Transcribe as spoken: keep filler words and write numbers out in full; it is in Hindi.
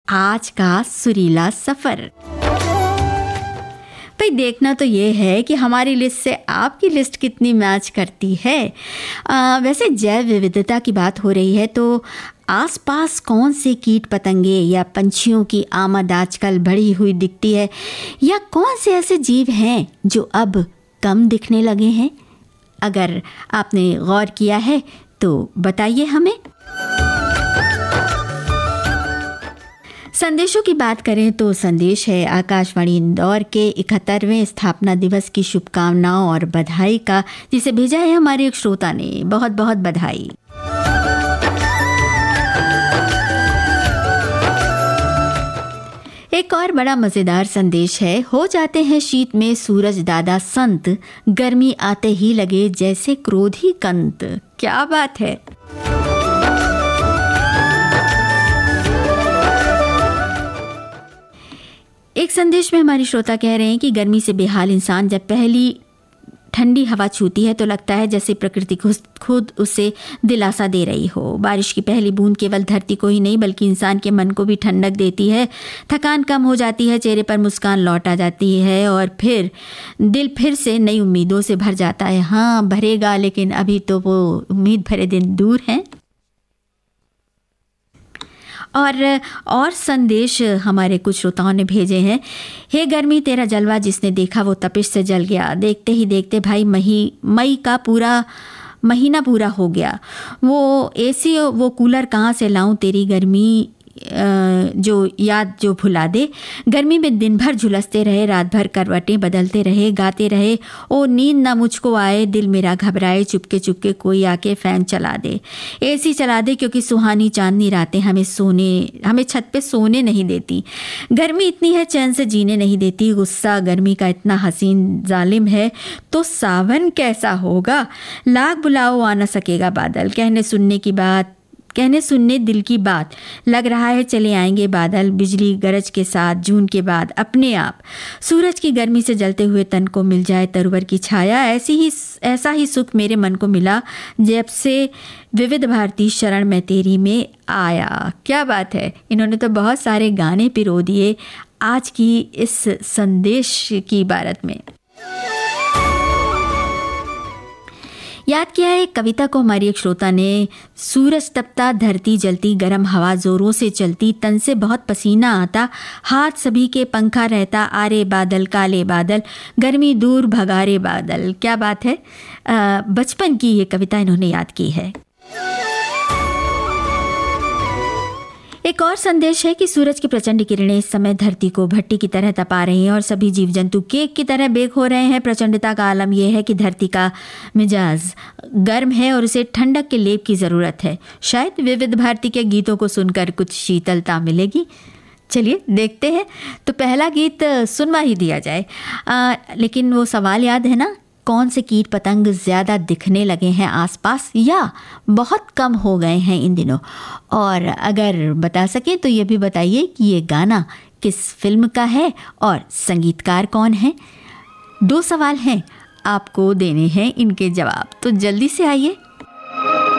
आज का सुरीला सफर। भाई देखना तो ये है कि हमारी लिस्ट से आपकी लिस्ट कितनी मैच करती है। आ, वैसे जैव विविधता की बात हो रही है तो आसपास कौन से कीट पतंगे या पंछियों की आमद आजकल बढ़ी हुई दिखती है, या कौन से ऐसे जीव हैं जो अब कम दिखने लगे हैं? अगर आपने गौर किया है तो बताइए हमें। संदेशों की बात करें तो संदेश है आकाशवाणी इंदौर के इकहत्तरवें स्थापना दिवस की शुभकामनाओं और बधाई का, जिसे भेजा है हमारे एक श्रोता ने। बहुत बहुत बधाई। एक और बड़ा मजेदार संदेश है। हो जाते हैं शीत में सूरज दादा संत, गर्मी आते ही लगे जैसे क्रोधी कंत। क्या बात है। एक संदेश में हमारी श्रोता कह रहे हैं कि गर्मी से बेहाल इंसान जब पहली ठंडी हवा छूती है तो लगता है जैसे प्रकृति खुद उसे दिलासा दे रही हो। बारिश की पहली बूंद केवल धरती को ही नहीं बल्कि इंसान के मन को भी ठंडक देती है। थकान कम हो जाती है, चेहरे पर मुस्कान लौट आ जाती है और फिर दिल फिर से नई उम्मीदों से भर जाता है। हाँ भरेगा, लेकिन अभी तो वो उम्मीद भरे दिन दूर हैं। और और संदेश हमारे कुछ श्रोताओं ने भेजे हैं। हे गर्मी तेरा जलवा जिसने देखा वो तपिश से जल गया। देखते ही देखते भाई मई मई का पूरा महीना पूरा हो गया। वो एसी वो कूलर कहाँ से लाऊं, तेरी गर्मी जो याद जो भुला दे। गर्मी में दिन भर झुलसते रहे, रात भर करवटें बदलते रहे, गाते रहे ओ नींद ना मुझको आए, दिल मेरा घबराए, चुपके चुपके कोई आके फैन चला दे, एसी चला दे, क्योंकि सुहानी चांदनी रातें हमें सोने हमें छत पे सोने नहीं देती। गर्मी इतनी है चैन से जीने नहीं देती। गुस्सा गर्मी का इतना हसीन जालिम है तो सावन कैसा होगा। लाख बुलाओ आ न सकेगा बादल, कहने सुनने की बात कहने सुनने दिल की बात, लग रहा है चले आएंगे बादल, बिजली गरज के साथ जून के बाद अपने आप। सूरज की गर्मी से जलते हुए तन को मिल जाए तरवर की छाया। ऐसी ही ऐसा ही सुख मेरे मन को मिला जब से विविध भारती शरण में तेरी में आया। क्या बात है। इन्होंने तो बहुत सारे गाने पिरो दिए आज की इस संदेश की इबारत में। याद किया है एक कविता को हमारी एक श्रोता ने। सूरज तपता, धरती जलती, गर्म हवा जोरों से चलती, तन से बहुत पसीना आता, हाथ सभी के पंखा रहता, आरे बादल काले बादल, गर्मी दूर भगारे बादल। क्या बात है। बचपन की ये कविता इन्होंने याद की है। एक और संदेश है कि सूरज की प्रचंड किरणें इस समय धरती को भट्टी की तरह तपा रही हैं और सभी जीव जंतु केक की तरह बेक हो रहे हैं। प्रचंडता का आलम यह है कि धरती का मिजाज गर्म है और उसे ठंडक के लेप की ज़रूरत है। शायद विविध भारती के गीतों को सुनकर कुछ शीतलता मिलेगी। चलिए देखते हैं। तो पहला गीत सुनवा ही दिया जाए। आ, लेकिन वो सवाल याद है ना, कौन से कीट पतंग ज़्यादा दिखने लगे हैं आसपास या बहुत कम हो गए हैं इन दिनों? और अगर बता सकें तो ये भी बताइए कि ये गाना किस फिल्म का है और संगीतकार कौन है। दो सवाल हैं, आपको देने हैं इनके जवाब, तो जल्दी से आइए।